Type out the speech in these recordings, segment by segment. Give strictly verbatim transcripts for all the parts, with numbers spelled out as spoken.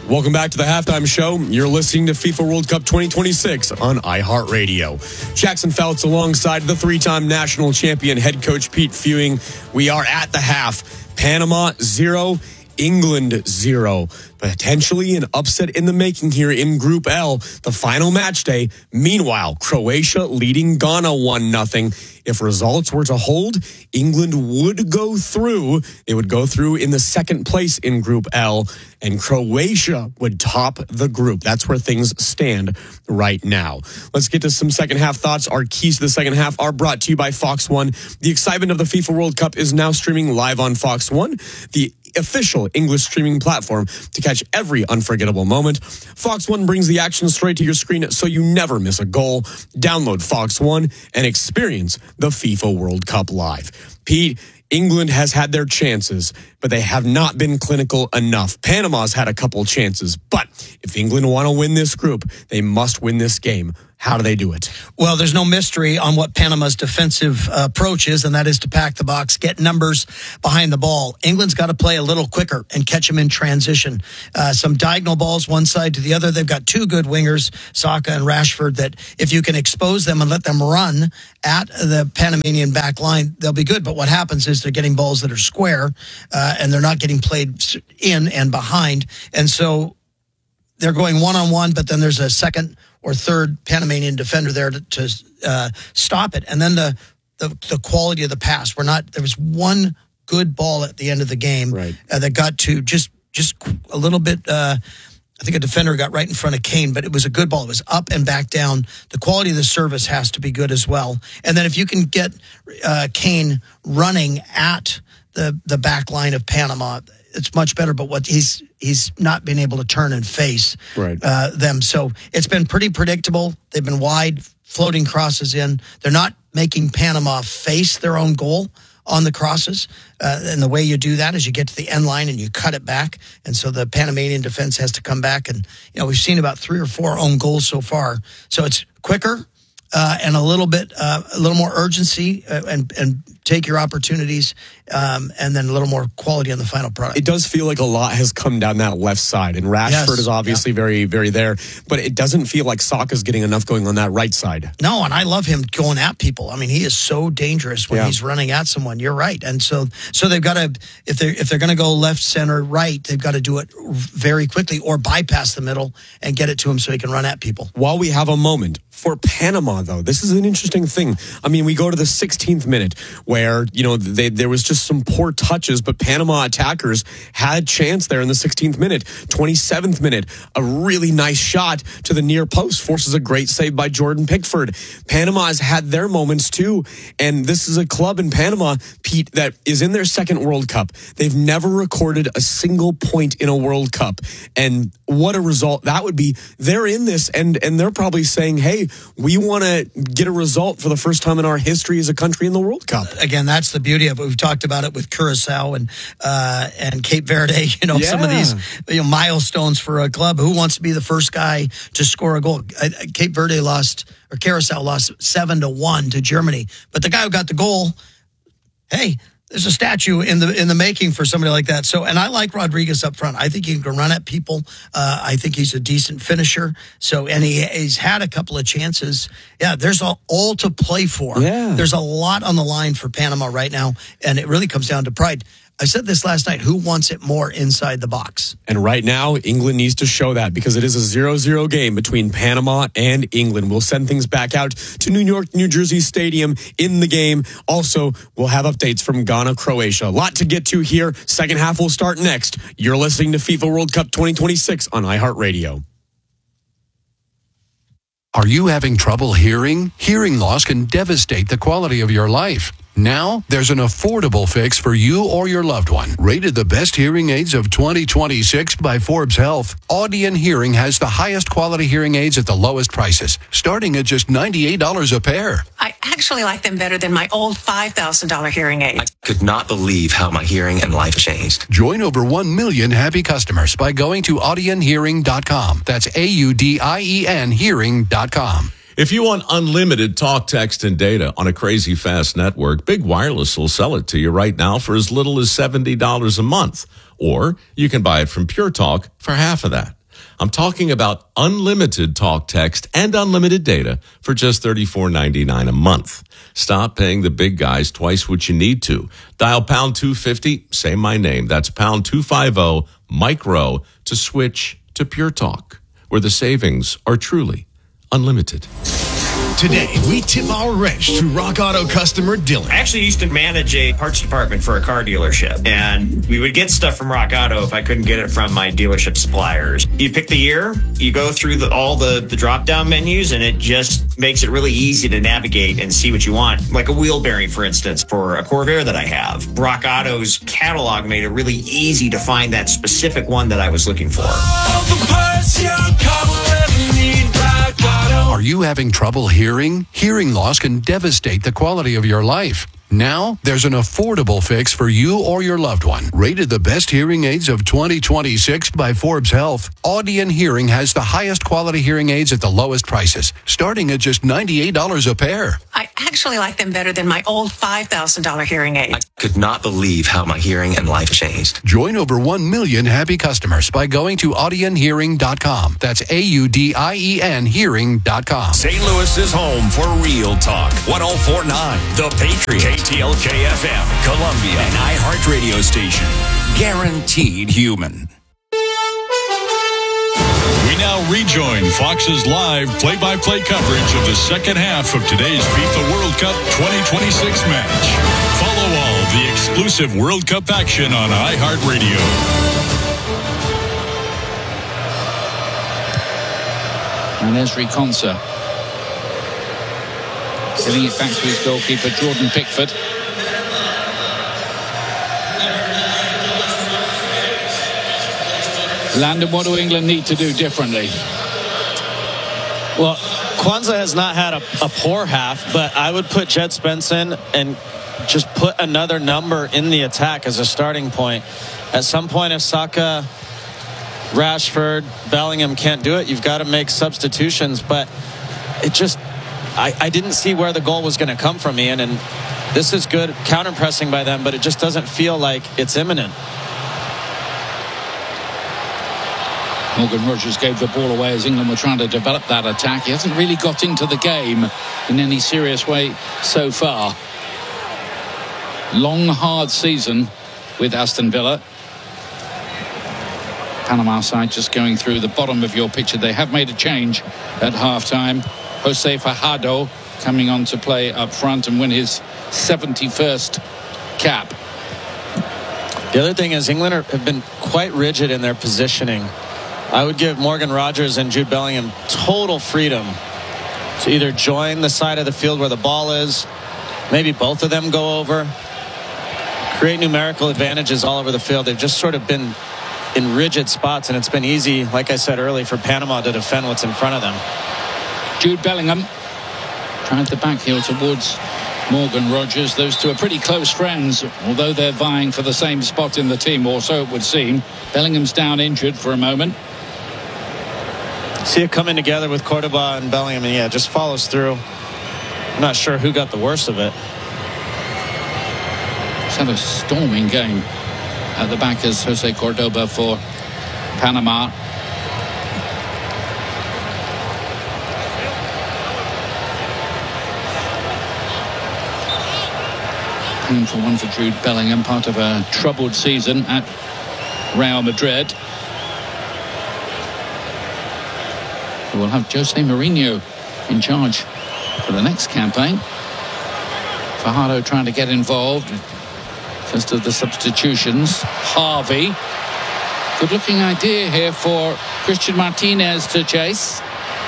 Welcome back to the Halftime Show. You're listening to FIFA World Cup twenty twenty-six on iHeartRadio. Jackson Fouts alongside the three-time national champion head coach Pete Fewing. We are at the half. Panama zero, England zero. Potentially an upset in the making here in Group L, the final match day. Meanwhile, Croatia leading Ghana one nothing. If results were to hold, England would go through. They would go through in the second place in Group L, and Croatia would top the group. That's where things stand right now. Let's get to some second half thoughts. Our keys to the second half are brought to you by Fox One. The excitement of the FIFA World Cup is now streaming live on Fox One, the official English streaming platform to catch every unforgettable moment. Fox One brings the action straight to your screen so you never miss a goal. Download Fox One and experience the FIFA World Cup live. Pete, England has had their chances, but they have not been clinical enough. Panama's had a couple chances, but if England want to win this group, they must win this game. How do they do it? Well, there's no mystery on what Panama's defensive uh, approach is, and that is to pack the box, get numbers behind the ball. England's got to play a little quicker and catch them in transition. Uh, some diagonal balls one side to the other. They've got two good wingers, Saka and Rashford, that if you can expose them and let them run at the Panamanian back line, they'll be good. But what happens is they're getting balls that are square, uh, and they're not getting played in and behind. And so they're going one-on-one, but then there's a second or third Panamanian defender there to, to uh, stop it. And then the, the the quality of the pass. We're not. There was one good ball at the end of the game right. uh, that got to just just a little bit. Uh, I think a defender got right in front of Kane, but it was a good ball. It was up and back down. The quality of the service has to be good as well. And then if you can get uh, Kane running at the the back line of Panama, it's much better. But what he's he's not been able to turn and face right. uh, them. So it's been pretty predictable. They've been wide, floating crosses in. They're not making Panama face their own goal on the crosses. Uh, and the way you do that is you get to the end line and you cut it back. And so the Panamanian defense has to come back. And, you know, we've seen about three or four own goals so far. So it's quicker uh, and a little bit, uh, a little more urgency uh, and, and take your opportunities, um, and then a little more quality on the final product. It does feel like a lot has come down that left side, and Rashford yes, is obviously yeah. very, very there, but it doesn't feel like Saka's getting enough going on that right side. No, and I love him going at people. I mean, he is so dangerous when yeah. he's running at someone. You're right. And so so they've got to, if they're, if they're going to go left, center, right, they've got to do it very quickly or bypass the middle and get it to him so he can run at people. While we have a moment, for Panama, though, this is an interesting thing. I mean, we go to the sixteenth minute where, you know, they, there was just some poor touches, but Panama attackers had a chance there in the sixteenth minute. twenty-seventh minute, a really nice shot to the near post forces a great save by Jordan Pickford. Panama has had their moments too, and this is a club in Panama, Pete, that is in their second World Cup. They've never recorded a single point in a World Cup, and what a result that would be. They're in this, and, and they're probably saying, hey, we want to get a result for the first time in our history as a country in the World Cup. Again, that's the beauty of it. We've talked about it with Curacao and uh, and Cape Verde. You know, yeah. some of these you know, milestones for a club. Who wants to be the first guy to score a goal? Uh, Cape Verde lost, or Curacao lost seven to one to Germany. But the guy who got the goal, hey, there's a statue in the in the making for somebody like that. So, and I like Rodriguez up front. I think he can run at people. Uh, I think he's a decent finisher. So, and he, he's had a couple of chances. Yeah, there's all, all to play for. Yeah. There's a lot on the line for Panama right now, and it really comes down to pride. I said this last night, who wants it more inside the box? And right now, England needs to show that because it is a zero zero game between Panama and England. We'll send things back out to New York, New Jersey Stadium in the game. Also, we'll have updates from Ghana, Croatia. A lot to get to here. Second half will start next. You're listening to FIFA World Cup twenty twenty-six on iHeartRadio. Are you having trouble hearing? Hearing loss can devastate the quality of your life. Now, there's an affordable fix for you or your loved one. Rated the best hearing aids of twenty twenty-six by Forbes Health, Audion Hearing has the highest quality hearing aids at the lowest prices, starting at just ninety-eight dollars a pair. I actually like them better than my old five thousand dollars hearing aid. I could not believe how my hearing and life changed. Join over one million happy customers by going to audion hearing dot com. That's A U D I E N hearing dot com. If you want unlimited talk, text, and data on a crazy fast network, Big Wireless will sell it to you right now for as little as seventy dollars a month. Or you can buy it from Pure Talk for half of that. I'm talking about unlimited talk, text, and unlimited data for just thirty-four ninety-nine a month. Stop paying the big guys twice what you need to. Dial pound two fifty, say my name. That's pound two fifty, micro, to switch to Pure Talk, where the savings are truly unlimited. Today, we tip our wrench to Rock Auto customer Dylan. I actually used to manage a parts department for a car dealership, and we would get stuff from Rock Auto if I couldn't get it from my dealership suppliers. You pick the year, you go through the, all the, the drop-down menus, and it just makes it really easy to navigate and see what you want. Like a wheel bearing, for instance, for a Corvair that I have. Rock Auto's catalog made it really easy to find that specific one that I was looking for. All the parts your car will ever need, Rock Auto. Are you having trouble hearing? Hearing loss can devastate the quality of your life. Now, there's an affordable fix for you or your loved one. Rated the best hearing aids of twenty twenty-six by Forbes Health, Audion Hearing has the highest quality hearing aids at the lowest prices, starting at just ninety-eight dollars a pair. I actually like them better than my old five thousand dollars hearing aid. I could not believe how my hearing and life changed. Join over one million happy customers by going to audion hearing dot com. That's A U D I E N hearing dot com. Saint Louis is home for Real Talk. one oh four point nine The Patriot. K T L K F M, Columbia, an iHeart radio station. Guaranteed human. We now rejoin Fox's live play-by-play coverage of the second half of today's FIFA World Cup twenty twenty-six match. Follow all the exclusive World Cup action on iHeartRadio. And Ezri Konsa giving it back to his goalkeeper, Jordan Pickford. Landon, what do England need to do differently? Well, Kwanzaa has not had a, a poor half, but I would put Jed Spence in and just put another number in the attack as a starting point. At some point, if Saka, Rashford, Bellingham can't do it, you've got to make substitutions. But it just, I, I didn't see where the goal was going to come from, Ian. And this is good counter-pressing by them, but it just doesn't feel like it's imminent. Morgan Rogers gave the ball away as England were trying to develop that attack. He hasn't really got into the game in any serious way so far. Long, hard season with Aston Villa. Panama side just going through the bottom of your picture. They have made a change at halftime. Jose Fajardo coming on to play up front and win his seventy-first cap. The other thing is England are, have been quite rigid in their positioning. I would give Morgan Rogers and Jude Bellingham total freedom to either join the side of the field where the ball is, maybe both of them go over, create numerical advantages all over the field. They've just sort of been in rigid spots, and it's been easy, like I said early, for Panama to defend what's in front of them. Jude Bellingham tried the back heel towards Morgan Rogers. Those two are pretty close friends, although they're vying for the same spot in the team, or so it would seem. Bellingham's down injured for a moment. See it coming together with Cordoba and Bellingham, and yeah, it just follows through. I'm not sure who got the worst of it. It's had a storming game at the back as Jose Cordoba for Panama. Painful one for Jude Bellingham, part of a troubled season at Real Madrid. We'll have Jose Mourinho in charge for the next campaign. Fajardo trying to get involved. First of the substitutions, Harvey. Good looking idea here for Christian Martinez to chase.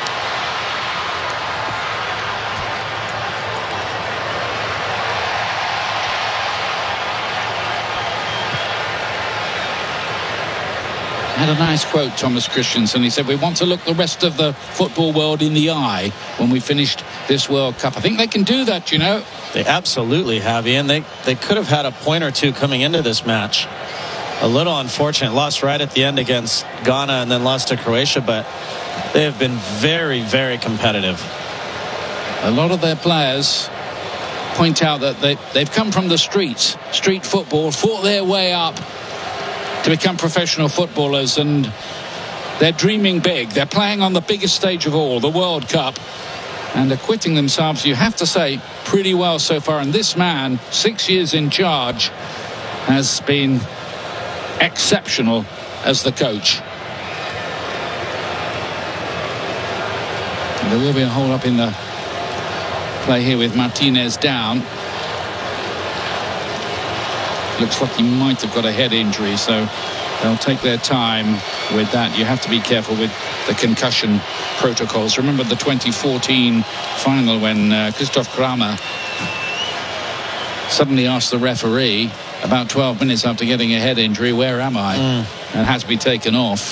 Had a nice quote, Thomas Christensen. He said, we want to look the rest of the football world in the eye when we finished this World Cup. I think they can do that, you know. They absolutely have, Ian. They, they could have had a point or two coming into this match. A little unfortunate. Lost right at the end against Ghana and then lost to Croatia, but they have been very, very competitive. A lot of their players point out that they, they've come from the streets, street football, fought their way up to become professional footballers, and They're dreaming big. They're playing on the biggest stage of all, the World Cup, and acquitting themselves, you have to say, pretty well so far. And this man, six years in charge, has been exceptional as the coach. And there will be a hold up in the play here with Martinez down. Looks like he might have got a head injury, so they'll take their time with that. You have to be careful with the concussion protocols. Remember the twenty fourteen final when uh, Christoph Kramer suddenly asked the referee about twelve minutes after getting a head injury, where am I? Mm. And had to be taken off.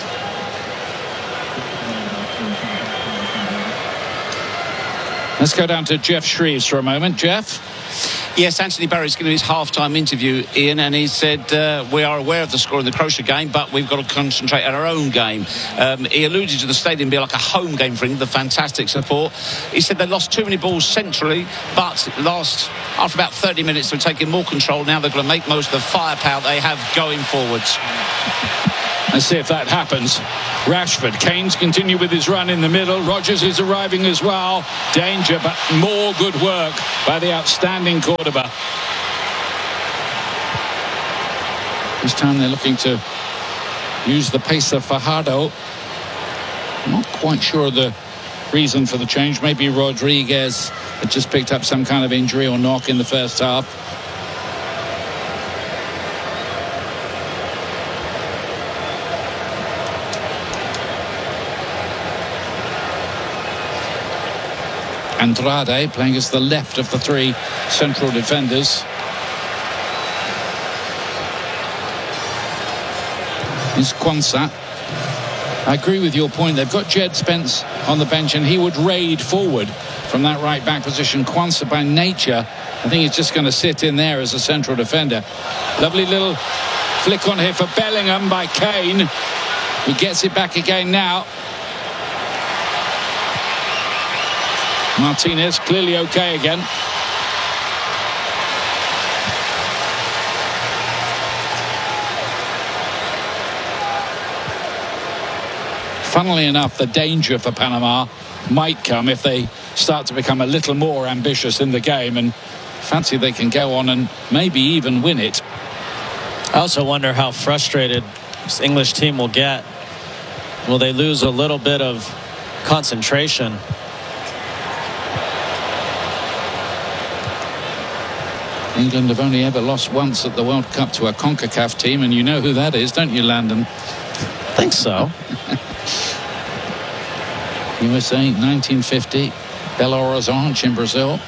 Let's go down to Jeff Shreves for a moment. Jeff? Yes, Anthony Barry's given his half-time interview, Ian, and he said, uh, we are aware of the score in the Croatia game, but we've got to concentrate on our own game. Um, he alluded to the stadium being like a home game for England, the fantastic support. He said they lost too many balls centrally, but last, after about thirty minutes, they're taking more control. Now they're going to make most of the firepower they have going forwards. Let's see if that happens. Rashford, Kane's continue with his run in the middle. Rodgers is arriving as well. Danger, but more good work by the outstanding Cordoba. This time they're looking to use the pace of Fajardo. I'm not quite sure the reason for the change. Maybe Rodriguez had just picked up some kind of injury or knock in the first half. Andrade playing as the left of the three central defenders. Is Quansah. I agree with your point. They've got Jed Spence on the bench, and he would raid forward from that right back position. Quansah, by nature, I think he's just going to sit in there as a central defender. Lovely little flick on here for Bellingham by Kane. He gets it back again now. Martinez clearly okay again. Funnily enough, the danger for Panama might come if they start to become a little more ambitious in the game and fancy they can go on and maybe even win it. I also wonder how frustrated this English team will get. Will they lose a little bit of concentration? England have only ever lost once at the World Cup to a CONCACAF team, and you know who that is, don't you, Landon? I think so. U S A, nineteen fifty, Belo Horizonte in Brazil.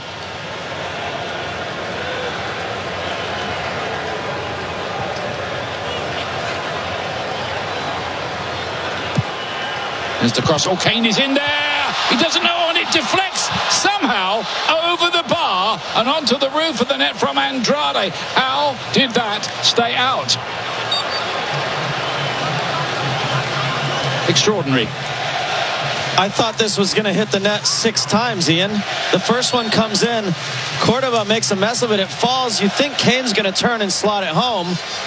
There's the cross. Oh, Kane is in there. He doesn't know, and it deflects somehow over the bar and onto the roof of the net from Andrade. How did that stay out? Extraordinary. I thought this was going to hit the net six times, Ian. The first one comes in. Cordoba makes a mess of it. It falls. You think Kane's going to turn and slot it home.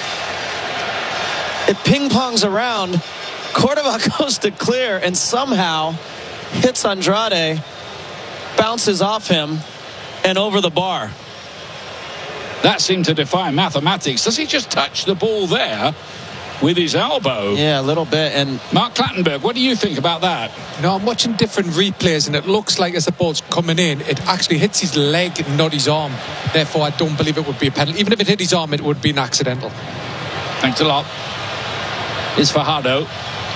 It ping-pongs around. Cordoba goes to clear and somehow hits Andrade, bounces off him, and over the bar. That seemed to defy mathematics. Does he just touch the ball there with his elbow? Yeah, a little bit. And Mark Clattenburg, what do you think about that? No, I'm watching different replays, and it looks like as the ball's coming in, it actually hits his leg, not his arm. Therefore, I don't believe it would be a penalty. Even if it hit his arm, it would be an accidental. Thanks a lot. Is Fajardo.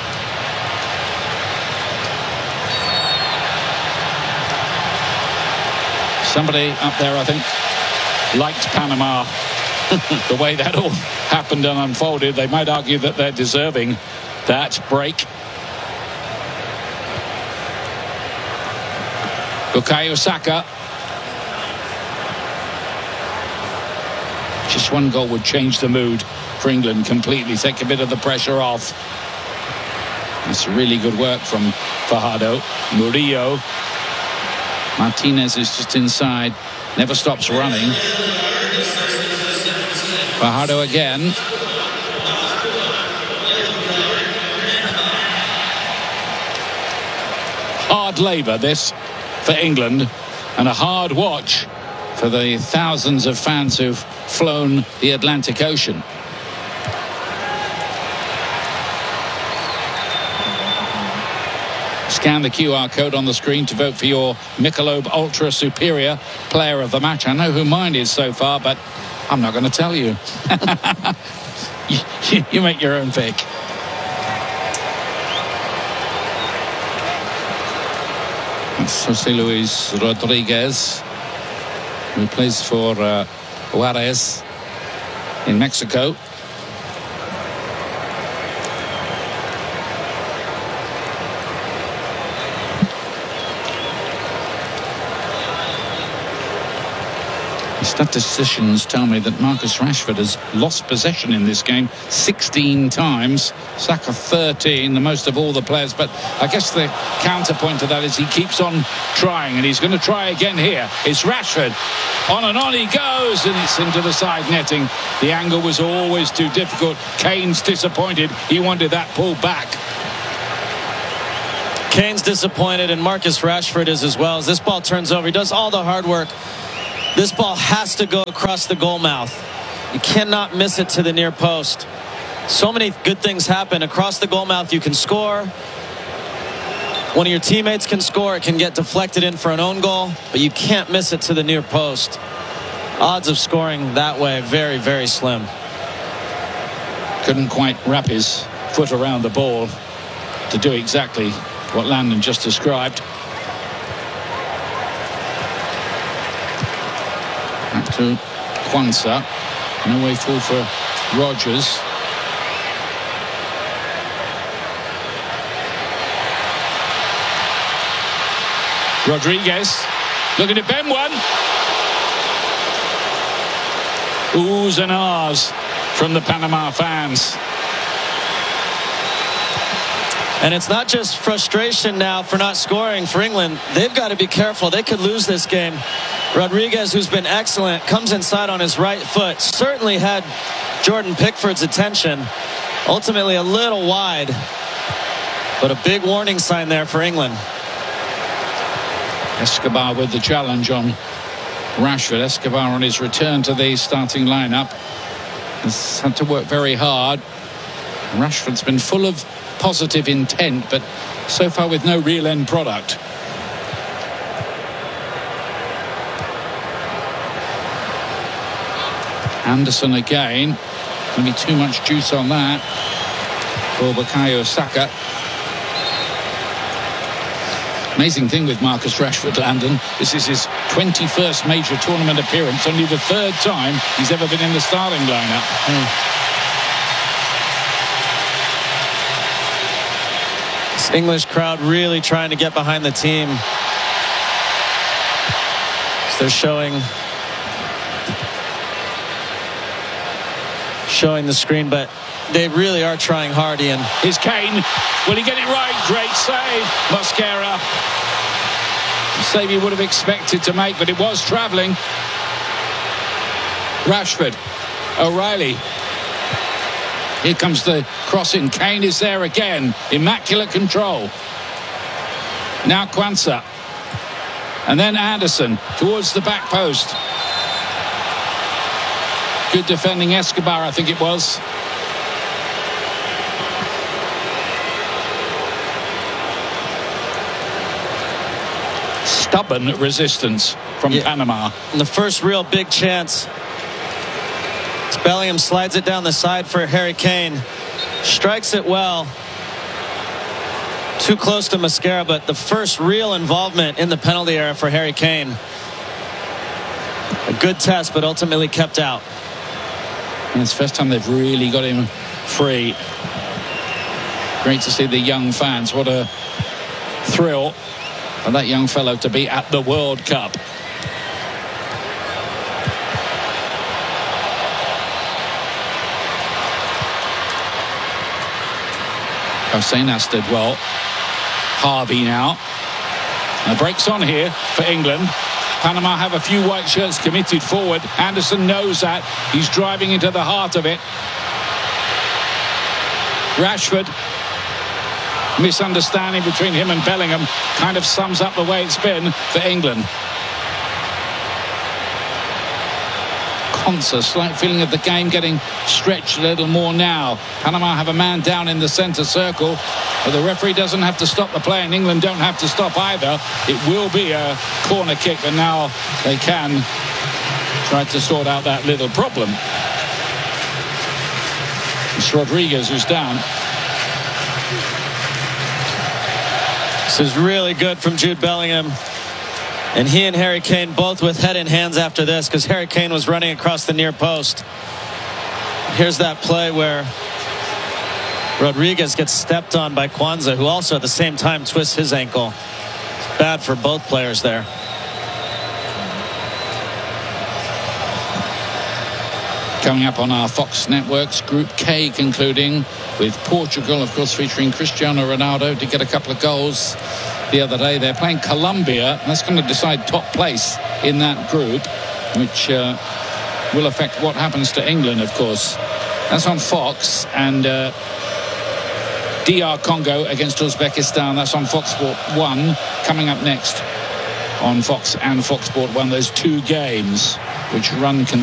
Somebody up there, I think, liked Panama. The way that all happened and unfolded, they might argue that they're deserving that break. Bukayo Saka. Just one goal would change the mood for England completely, take a bit of the pressure off. That's really good work from Fajardo. Murillo. Martinez is just inside, never stops running. Fajardo again. hard labour, this, for England, and a hard watch for the thousands of fans who've flown the Atlantic Ocean. Scan the Q R code on the screen to vote for your Michelob Ultra Superior Player of the Match. I know who mine is so far, but I'm not going to tell you. you. You make your own pick. It's Jose Luis Rodriguez, who plays for uh, Juarez in Mexico. Statisticians tell me that Marcus Rashford has lost possession in this game sixteen times. Saka thirteen, the most of all the players. But I guess the counterpoint to that is he keeps on trying, and he's going to try again here. It's Rashford. On and on he goes, and it's into the side netting. The angle was always too difficult. Kane's disappointed. He wanted that pull back. Kane's disappointed, and Marcus Rashford is as well. As this ball turns over, he does all the hard work. This ball has to go across the goal mouth. You cannot miss it to the near post. So many good things happen. Across the goal mouth, you can score. One of your teammates can score. It can get deflected in for an own goal, but you can't miss it to the near post. Odds of scoring that way, very, very slim. Couldn't quite wrap his foot around the ball to do exactly what Landon just described. Back to Kwanzaa. No way full for Rogers. Rodriguez looking at Ben one. Oohs and ahs from the Panama fans. And it's not just frustration now for not scoring for England. They've got to be careful. They could lose this game. Rodriguez, who's been excellent, comes inside on his right foot. Certainly had Jordan Pickford's attention. Ultimately a little wide. But a big warning sign there for England. Escobar with the challenge on Rashford. Escobar on his return to the starting lineup has had to work very hard. Rashford's been full of positive intent, but so far with no real end product. Anderson again. Going to be too much juice on that for Bukayo Saka. Amazing thing with Marcus Rashford, Landon. This is his twenty-first major tournament appearance. Only the third time he's ever been in the starting lineup. Mm. This English crowd really trying to get behind the team. So they're showing showing the screen, but they really are trying hard, Ian. Here's Kane. Will he get it right? Great save. Mosquera. Save he would have expected to make, but it was travelling. Rashford. O'Reilly. Here comes the crossing. Kane is there again. Immaculate control. Now Kwanzaa. And then Anderson towards the back post. Good defending Escobar, I think it was. Stubborn resistance from yeah. Panama. And the first real big chance. Bellingham slides it down the side for Harry Kane. Strikes it well. Too close to Mosquera, but the first real involvement in the penalty area for Harry Kane. A good test, but ultimately kept out. And it's the first time they've really got him free. Great to see the young fans. What a thrill for that young fellow to be at the World Cup. Osenas did well. Harvey now. The break's on here for England. Panama have a few white shirts committed forward. Anderson knows that. He's driving into the heart of it. Rashford. misunderstanding between him and Bellingham kind of sums up the way it's been for England. Konsa, slight feeling of the game getting stretched a little more now. Panama have a man down in the centre circle, but the referee doesn't have to stop the play, and England don't have to stop either. It will be a corner kick, but now they can try to sort out that little problem. It's Rodriguez who's down. This is really good from Jude Bellingham. And he and Harry Kane both with head in hands after this, because Harry Kane was running across the near post. Here's that play where Rodriguez gets stepped on by Kwanzaa, who also at the same time twists his ankle. It's bad for both players there. Coming up on our Fox networks, Group K concluding with Portugal, of course, featuring Cristiano Ronaldo to get a couple of goals the other day. They're playing Colombia. That's going to decide top place in that group, which uh, will affect what happens to England, of course. That's on Fox. And uh, D R Congo against Uzbekistan. That's on Fox Sport one. Coming up next on Fox and Fox Sport one. Those two games which run... Con-